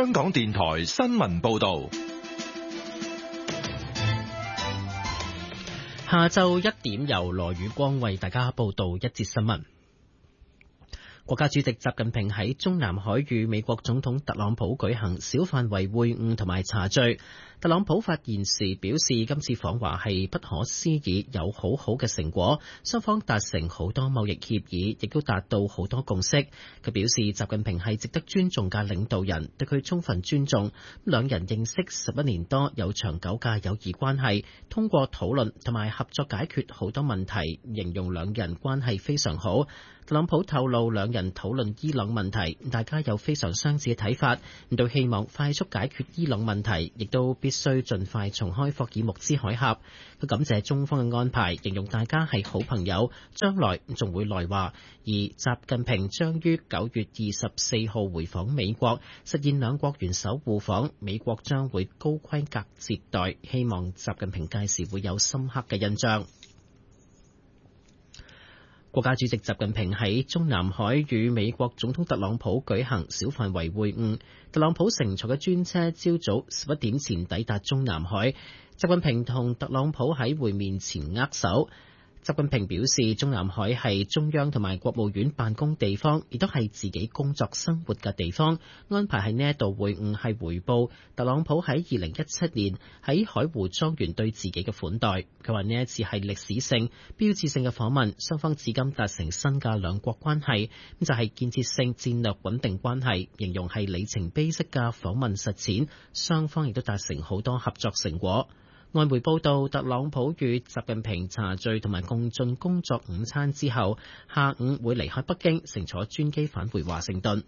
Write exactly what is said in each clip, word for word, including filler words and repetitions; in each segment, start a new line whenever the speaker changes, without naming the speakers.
香港電台新聞報道。
下晝一點由羅宇光為大家報道一節新聞。國家主席習近平喺中南海與美國總統特朗普舉行小範圍會晤同埋茶敘。特朗普發言時表示，今次訪華係不可思議，有好好嘅成果，雙方達成好多貿易協議，亦都達到好多共識。佢表示，習近平係值得尊重嘅領導人，對佢充分尊重。兩人認識十一年多，有長久嘅友誼關係，通過討論同埋合作解決好多問題，形容兩人關係非常好。特朗普透露，兩人討論伊朗問題，大家有非常相似嘅睇法，都希望快速解決伊朗問題，亦都必須盡快重開霍爾木茲海峽。佢感謝中方嘅安排，形容大家係好朋友，將來仲會來華。而習近平將於九月二十四號回訪美國，實現兩國元首互訪，美國將會高規格接待，希望習近平屆時會有深刻嘅印象。國家主席習近平喺中南海與美國總統特朗普舉行小範圍會晤。特朗普乘坐嘅專車朝早十一點前抵達中南海，習近平同特朗普喺會面前握手。習近平表示，中南海係中央同埋國務院辦公地方，亦都係自己工作生活嘅地方。安排喺呢一度會晤係回報特朗普喺二零一七年喺海湖莊園對自己嘅款待。佢話呢一次係歷史性、標誌性嘅訪問，雙方至今達成新嘅兩國關係，咁就係、是、建設性戰略穩定關係，形容係里程碑式嘅訪問實踐。雙方亦都達成好多合作成果。外媒報道，特朗普與習近平茶敘同埋共進工作午餐之後，下午會離開北京，乘坐專機返回華盛頓。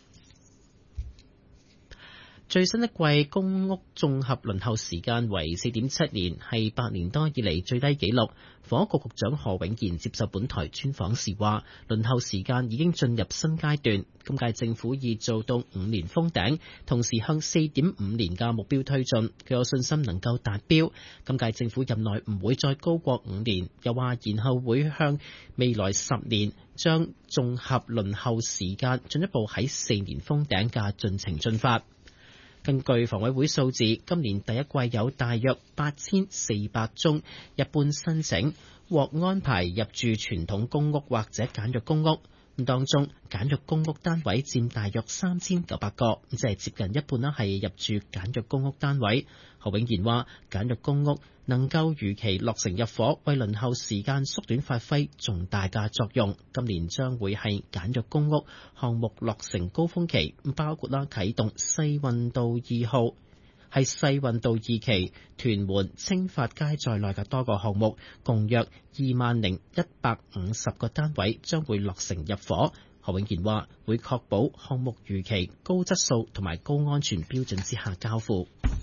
最新一季公屋綜合輪候時間為四點七年，係八年多以嚟最低紀錄。房屋局局長何永賢接受本台專訪時話，輪候時間已經進入新階段，今屆政府已做到五年封頂，同時向四點五年嘅目標推進，佢有信心能夠達標。今屆政府任內唔會再高過五年，又話然後會向未來十年將綜合輪候時間進一步喺四年封頂嘅進程進發。根據房委會數字，今年第一季有大約八千四百宗一般申請獲安排入住傳統公屋或者簡約公屋，咁當中簡約公屋單位佔大約三千九百個，即係接近一半啦，係入住簡約公屋單位。何永賢話，簡約公屋能夠如期落成入伙，為輪候時間縮短發揮重大嘅作用。今年將會係簡約公屋項目落成高峰期，包括啦啟動世運道二號，係世運道二期、屯門青發街在內嘅多個項目，共約二萬零一百五十個單位將會落成入伙。何永賢話會確保項目如期、高質素同埋高安全標準之下交付。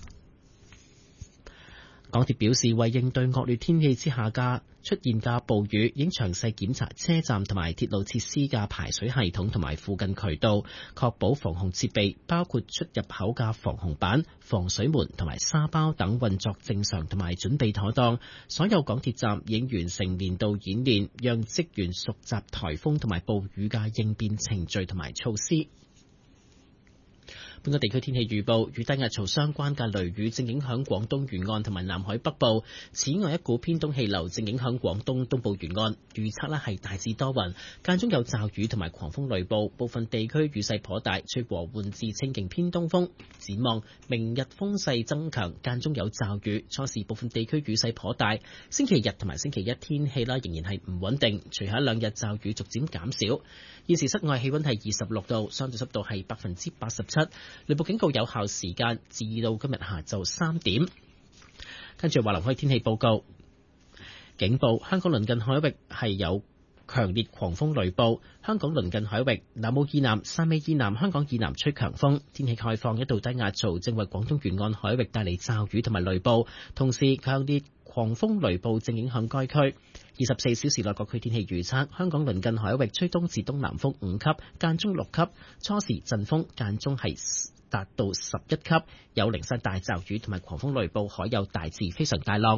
港鐵表示，為應對惡劣天氣之下嘅出現嘅暴雨，已經詳細檢查車站同埋鐵路設施嘅排水系統同埋附近渠道，確保防洪設備包括出入口嘅防洪板、防水門同埋沙包等運作正常同埋準備妥當。所有港鐵站已經完成年度演練，讓職員熟習颱風同埋暴雨嘅應變程序同埋措施。本港地區天氣預報，與低壓槽相關嘅雷雨正影響廣東沿岸同埋南海北部。此外，一股偏東氣流正影響廣東東部沿岸，預測呢係大致多雲，間中有驟雨同埋狂風雷暴，部分地區雨勢頗大，吹和緩至清勁偏東風。展望明日風勢增強，間中有驟雨，初時部分地區雨勢頗大。星期日同埋星期一天氣啦，仍然係唔穩定，隨後一兩日驟雨逐漸減少。現時室外氣溫係二十六度，相對濕度係百分之八十七。雷暴警告有效時間至到今日下晝三點。跟住華南海天氣報告，警報：香港鄰近海域係有強烈狂風雷暴。香港鄰近海域南澳以南、汕尾以南、香港以南吹強風。天氣概況：一道低壓槽正為廣東沿岸海域帶嚟驟雨同埋雷暴，同時強烈狂風雷暴正影響該區。二十四小時內各區天氣預測：香港鄰近海域吹東至東南風五級，間中六級，初時陣風間中係達到十一級，有零星大驟雨同埋狂風雷暴，海有大至非常大浪。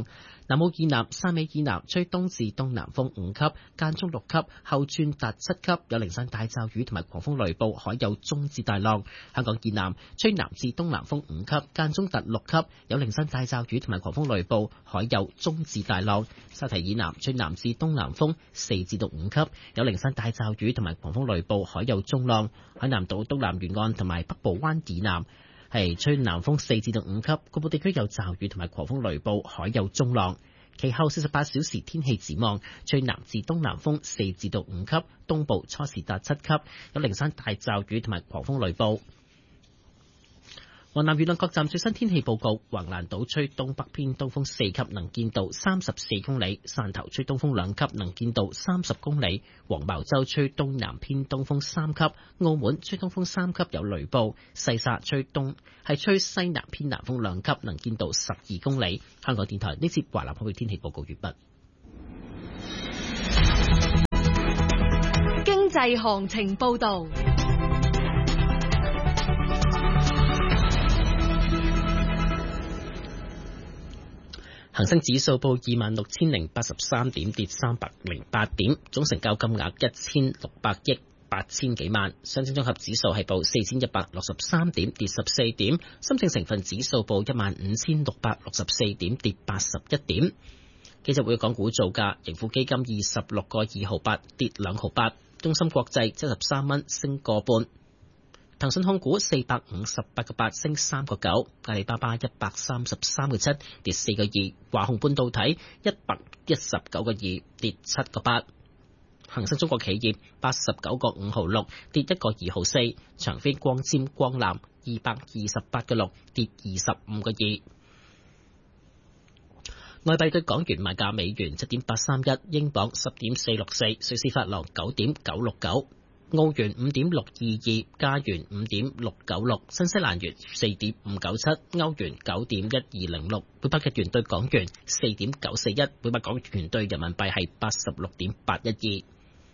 南澳以南、汕尾以南吹東至東南風五級，間中六級，後轉達七級，有零散大驟雨同埋狂風雷暴，海有中至大浪。香港以南吹南至東南風五級，間中達六級，有零散大驟雨同埋狂風雷暴，海有中至大浪。沙堤以南吹南至東南風四至到五級，有零散大驟雨同埋狂風雷暴，海有中浪。海南島東南沿岸同埋北部灣以南係吹南風四至到五級，局部地區有驟雨同埋狂風雷暴，海有中浪。其後四十八小時天氣展望，吹南至東南風四至到五級，東部初時達七級，有零散大驟雨同埋狂風雷暴。華南沿岸各站最新天氣報告：橫瀾島吹東北偏東風四級，能見度三十四公里；汕頭吹東風兩級，能見度三十公里；黃茅洲吹東南偏東風三級；澳門吹東風三級有雷暴；西沙吹東係吹西南偏南風兩級，能見度十二公里。香港電台呢節華南海域天氣報告完畢。
經濟行情報道。
恒生指數報二萬六千零八十三點，跌三百零八點，總成交金額一千六百億八千幾萬。上證綜合指數係報四千一百六十三點，跌十四點。深證成分指數報一萬五千六百六十四點，跌八十一點。記者會港股造價，盈富基金二十六個二毫八，跌兩毫八。中芯國際七十三蚊，升個半。騰訊控股四百五十八個八，升三個九。阿里巴巴一百三十三個七，跌四個二。華虹半導體一百一十九個二，跌七個八。恒生中國企業八十九個五毫六，跌一個二毫四。長飛光纖光纜二百二十八個六，跌二十五個二。外幣對港元賣價：美元七點八三一，英鎊十點四六四，瑞士法郎九點九六九。澳元五點六二二，加元五點六九六，新西蘭元四點五九七，歐元九點一二零六，每百日元對港元四點九四一，每百港元對人民幣係八十六點八一二。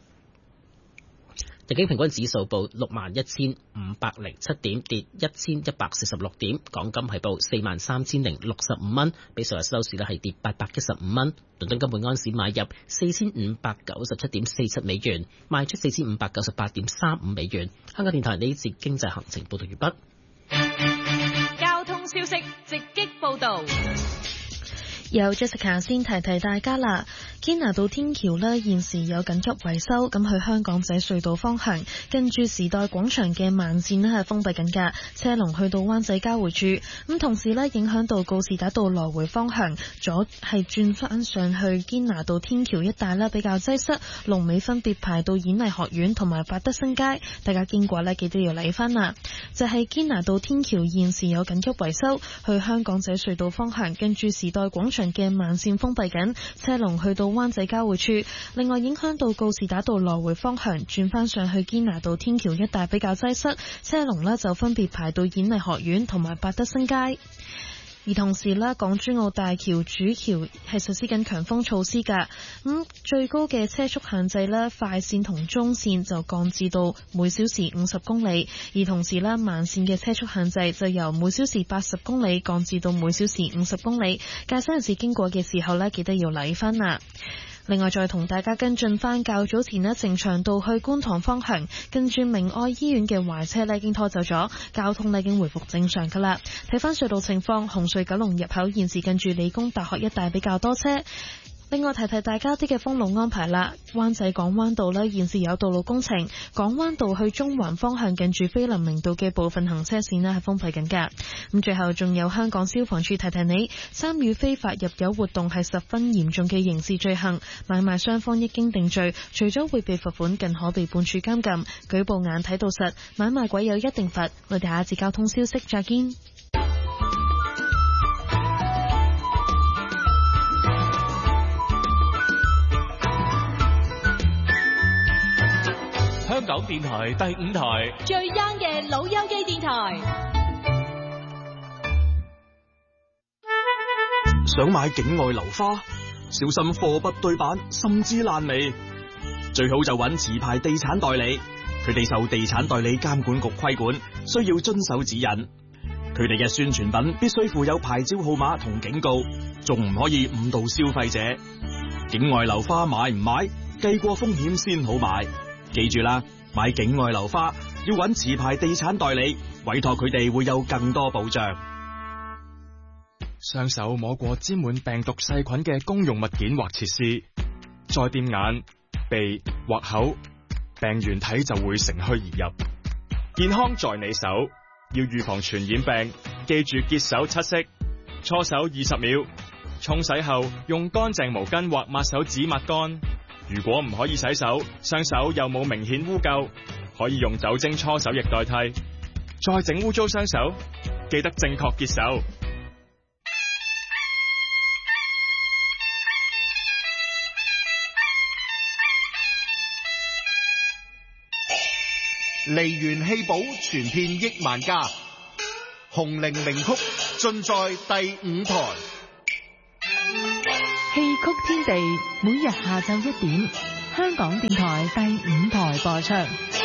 日經平均指數報六萬一千五百零七點，跌一千一百四十六點。港金係報四萬三千零六十五蚊，比上日收市咧係跌八百一十五蚊。倫敦金每安士買入四千五百九十七點四七美元，賣出四千五百九十八點三五美元。香港電台呢節經濟行情報道完畢。
交通消息直擊報道。
有 Jessica 先提提大家啦，堅拿道天橋呢現時有緊急維修，咁去香港仔隧道方向，跟住時代廣場嘅慢線呢係封閉緊㗎，車龍去到灣仔交匯處，咁同時呢影響到告士打道來回方向，左係轉返上去堅拿道天橋一帶呢比較擠塞，龍尾分別排到演藝學院同埋百德新街，大家經過呢記得要嚟返啦。就係堅拿道天橋現時有緊急維修，去香港仔隧道方向，跟住時代廣場嘅慢線封閉緊，車龍去到灣仔交匯處。另外影響到告士打道來回方向，轉返上去堅拿道天橋一帶比較擠塞，車龍呢就分別排到演藝學院同埋百德新街。而同時呢，港珠澳大橋主橋係實施緊強風措施㗎，咁最高嘅車速限制呢，快線同中線就降至到每小時五十公里，而同時呢，慢線嘅車速限制就由每小時八十公里降至到每小時五十公里，駕駛人士經過嘅時候呢，記得要禮返啦。另外再同大家跟進翻較早前呢，呈祥道去觀塘方向，跟住明愛醫院嘅壞車呢已經拖走咗，交通呢已經回復正常噶啦。睇翻隧道情況，紅隧九龍入口現時近住理工大學一帶比較多車。另外提提大家啲嘅封路安排啦，灣仔港灣道呢現時有道路工程，港灣道去中環方向近住菲林明道嘅部分行車線呢係封閉緊㗎。咁最後仲有香港消防處提提你，參與非法入油活動係十分嚴重嘅刑事罪行，買賣雙方一經定罪，除咗會被罰款，更可被判處監禁。舉報眼睇到實，買賣鬼有一定罰。我哋下一節交通消息再見。
香港電台第五台
最 young 嘅老友記電台。
想買境外樓花，小心貨不對版，甚至爛尾。最好就揾持牌地產代理，佢哋受地產代理監管局規管，需要遵守指引。 佢哋嘅宣傳品必須附有牌照號碼同警告，仲唔可以誤導消費者。境外流花買唔買，計過風險先好買。記住啦，買境外流花要揾持牌地產代理，委託佢哋會有更多保障。
雙手摸過沾滿病毒細菌嘅公用物件或設施，再掂眼、鼻或口，病原體就會乘虛而入。健康在你手，要預防傳染病，記住潔手七式，搓手二十秒，沖洗後用乾淨毛巾或抹手紙抹乾。如果唔可以洗手，雙手又冇明顯污垢，可以用酒精搓手液代替。再整污糟雙手，記得正確潔手。
梨園戲寶傳遍億萬家，紅伶名曲盡在第五台。
戲曲天地每日下晝一點，香港電台第五台播出。